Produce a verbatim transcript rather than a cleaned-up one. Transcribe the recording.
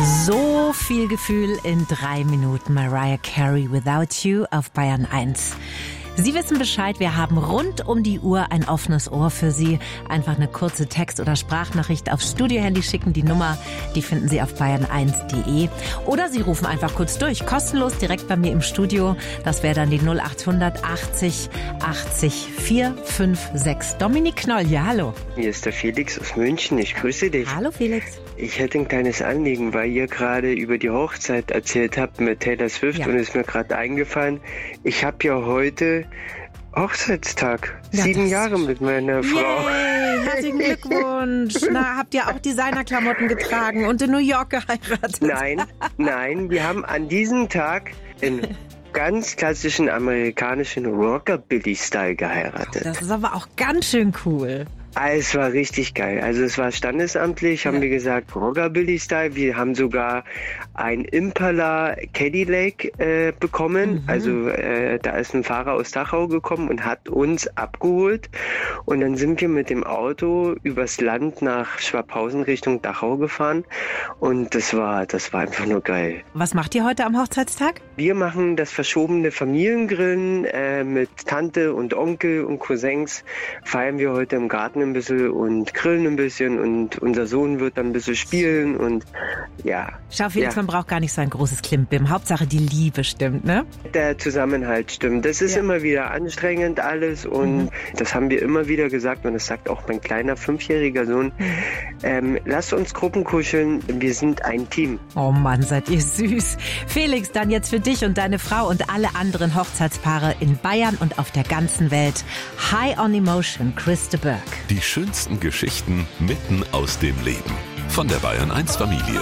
So viel Gefühl in drei Minuten. Mariah Carey, Without You auf Bayern eins. Sie wissen Bescheid, wir haben rund um die Uhr ein offenes Ohr für Sie. Einfach eine kurze Text- oder Sprachnachricht aufs Studiohandy schicken. Die Nummer, die finden Sie auf bayern eins punkt de. Oder Sie rufen einfach kurz durch, kostenlos direkt bei mir im Studio. Das wäre dann die null acht hundert achtzig achtzig vier fünf sechs. Dominik Knoll, ja hallo. Hier ist der Felix aus München, ich grüße dich. Hallo Felix. Ich hätte ein kleines Anliegen, weil ihr gerade über die Hochzeit erzählt habt mit Taylor Swift, ja. Und es ist mir gerade eingefallen, ich habe ja heute Hochzeitstag. Ja, Sieben Jahre mit meiner Frau. Yay, herzlichen Glückwunsch. Na, habt ihr auch Designerklamotten getragen und in New York geheiratet? Nein, nein, wir haben an diesem Tag in ganz klassischen amerikanischen Rockabilly-Style geheiratet. Das ist aber auch ganz schön cool. Es war richtig geil. Also es war standesamtlich, haben ja. wir gesagt, Rockabilly-Style. Wir haben sogar ein Impala Cadillac äh, bekommen. Mhm. Also äh, da ist ein Fahrer aus Dachau gekommen und hat uns abgeholt. Und dann sind wir mit dem Auto übers Land nach Schwabhausen Richtung Dachau gefahren. Und das war, das war einfach nur geil. Was macht ihr heute am Hochzeitstag? Wir machen das verschobene Familiengrillen äh, mit Tante und Onkel und Cousins. Feiern wir heute im Garten ein bisschen und grillen ein bisschen und unser Sohn wird dann ein bisschen spielen und ja. Schau, Felix, ja. Man braucht gar nicht so ein großes Klimbim. Hauptsache die Liebe stimmt, ne? Der Zusammenhalt stimmt. Das ist ja. immer wieder anstrengend alles und mhm. das haben wir immer wieder gesagt und das sagt auch mein kleiner fünfjähriger Sohn. Mhm. Ähm, lasst uns Gruppen kuscheln, wir sind ein Team. Oh Mann, seid ihr süß. Felix, dann jetzt für dich und deine Frau und alle anderen Hochzeitspaare in Bayern und auf der ganzen Welt. High on Emotion, Chris de Burgh. Die schönsten Geschichten mitten aus dem Leben. Von der Bayern eins Familie.